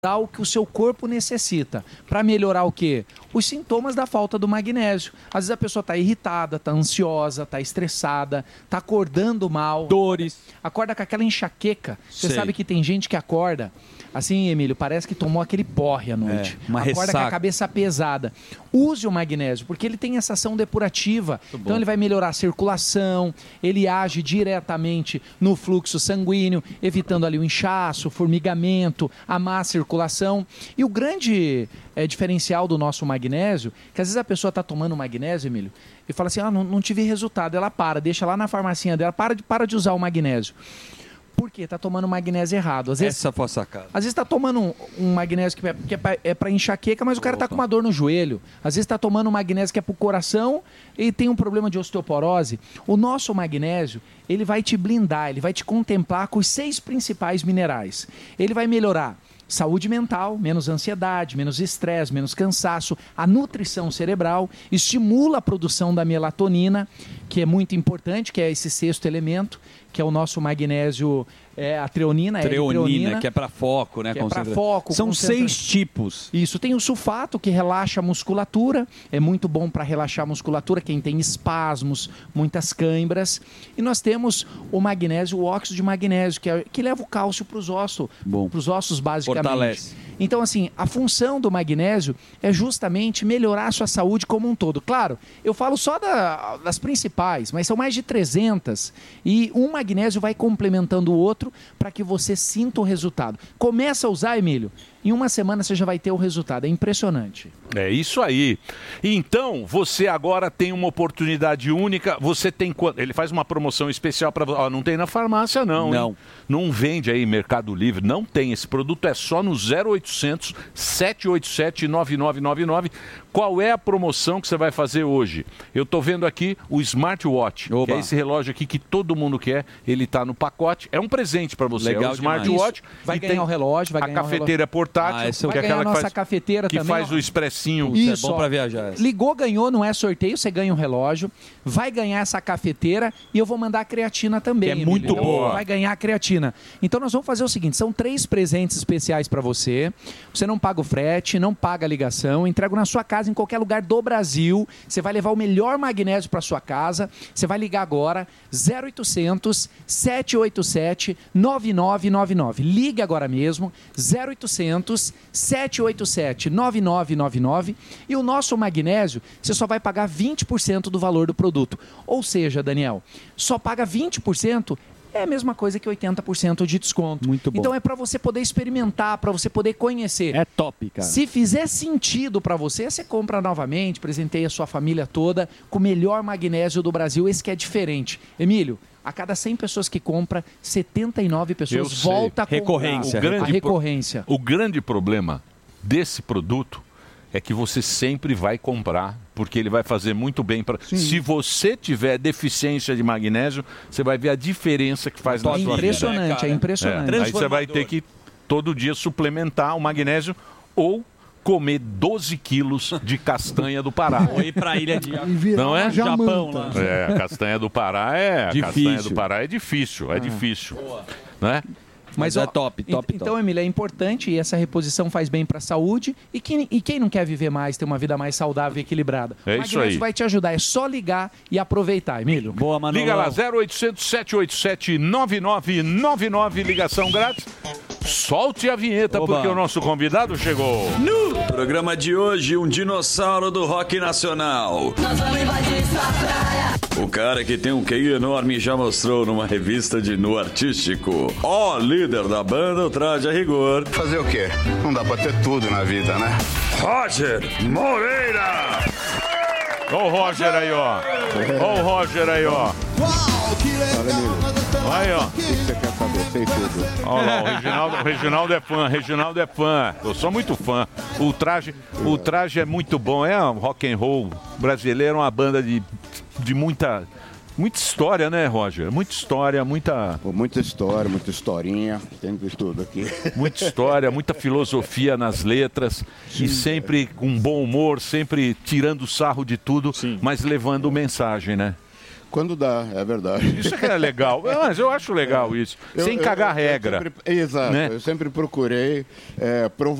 o que o seu corpo necessita. Para melhorar o quê? Os sintomas da falta do magnésio. Às vezes a pessoa está irritada, está ansiosa, está estressada, está acordando mal. Dores. Acorda com aquela enxaqueca. Você Sei. sabe que tem gente que acorda, assim, Emílio, parece que tomou aquele porre à noite. Uma Acorda ressaca. com a cabeça pesada. Use o magnésio, porque ele tem essa ação depurativa. Então ele vai melhorar a circulação, ele age diretamente no fluxo sanguíneo, evitando ali o inchaço, o formigamento, a má circulação. E o grande diferencial do nosso magnésio, que às vezes a pessoa está tomando magnésio, Emílio, e fala assim, não tive resultado. Ela deixa lá na farmacinha dela, para de usar o magnésio. Por quê? Está tomando magnésio errado. Às vezes, Essa foi a sacada. às vezes está tomando um magnésio que é para enxaqueca, mas o cara está com uma dor no joelho. Às vezes está tomando um magnésio que é para o coração e tem um problema de osteoporose. O nosso magnésio, ele vai te blindar, ele vai te contemplar com os 6 principais minerais. Ele vai melhorar saúde mental, menos ansiedade, menos estresse, menos cansaço, a nutrição cerebral, estimula a produção da melatonina, que é muito importante, que é esse 6º elemento, que é o nosso magnésio, a treonina. Treonina, que é para foco, né? Que é para foco. São 6 tipos. Isso, tem o sulfato, que relaxa a musculatura, é muito bom para relaxar a musculatura, quem tem espasmos, muitas câimbras. E nós temos o magnésio, o óxido de magnésio, que leva o cálcio para os ossos, basicamente. Fortalece. Então, assim, a função do magnésio é justamente melhorar a sua saúde como um todo. Claro, eu falo só das principais, mas são mais de 300. E um magnésio vai complementando o outro para que você sinta o resultado. Começa a usar, Emílio, em uma semana você já vai ter o resultado. É impressionante. É isso aí. Então, você agora tem uma oportunidade única. Você tem quanto? Ele faz uma promoção especial para. Não tem na farmácia, não. Não. Hein? Não vende aí Mercado Livre. Não tem. Esse produto é só no 0800 787 9999. Qual é a promoção que você vai fazer hoje? Eu estou vendo aqui o Smartwatch, que é esse relógio aqui que todo mundo quer. Ele está no pacote. É um presente para você. Legal é o Smartwatch. Vai ganhar o relógio, vai ganhar a cafeteira portátil, vai ganhar a nossa cafeteira que também. faz o expressinho. Isso, é bom para viajar. Ligou, ganhou, não é sorteio, você ganha um relógio, vai ganhar essa cafeteira e eu vou mandar a creatina também. Que é muito Emílio. boa. Vai ganhar a creatina. Então nós vamos fazer o seguinte, são 3 presentes especiais para você. Você não paga o frete, não paga a ligação, entrego na sua casa em qualquer lugar do Brasil. Você vai levar o melhor magnésio para sua casa. Você vai ligar agora 0800 787 9999. Ligue agora mesmo 0800 787 9999 e o nosso magnésio você só vai pagar 20% do valor do produto. Ou seja, Daniel, só paga 20%. É a mesma coisa que 80% de desconto. Muito bom. Então é para você poder experimentar, para você poder conhecer. É top, cara. Se fizer sentido para você, você compra novamente, presenteia a sua família toda com o melhor magnésio do Brasil, esse que é diferente. Emílio, a cada 100 pessoas que compra, 79 pessoas voltam a comprar. Recorrência. O grande problema desse produto é que você sempre vai comprar, porque ele vai fazer muito bem para. Se você tiver deficiência de magnésio, você vai ver a diferença que faz na sua vida. É impressionante. Aí você vai ter que todo dia suplementar o magnésio ou comer 12 quilos de castanha do Pará. Ou ir pra ilha de não é? Japão lá. A castanha do Pará Difícil. A castanha do Pará é difícil, difícil. Né? Mas é top. Então, Emília, é importante e essa reposição faz bem para a saúde. E quem não quer viver mais, ter uma vida mais saudável e equilibrada? É o isso aí. magnésio vai te ajudar. É só ligar e aproveitar, Emílio. Boa, Manolo. Liga lá, 0800 787 9999, ligação grátis. Solte a vinheta, porque o nosso convidado chegou. No programa de hoje, um dinossauro do rock nacional. Nós vamos invadir sua praia. O cara que tem um QI enorme já mostrou numa revista de nu artístico. Ó, líder da banda, o Traje a Rigor. Fazer o quê? Não dá pra ter tudo na vida, né? Roger Moreira. Ó o Roger aí, ó. Ó o Roger aí, ó. Uau, que legal. Aí, ó. O que você quer saber? Sei tudo. Olha lá, o Reginaldo é fã. Eu sou muito fã. O traje é muito bom. É um rock and roll brasileiro, uma banda de muita história, né, Roger? Muita história, muita historinha. Tem isso tudo aqui. Muita história, muita filosofia nas letras. Sim, e sempre com bom humor, sempre tirando sarro de tudo, mas levando mensagem, né? Quando dá, é verdade. Isso que é legal. Mas eu acho legal isso. Sem cagar regra. Exato. Né? Eu sempre procurei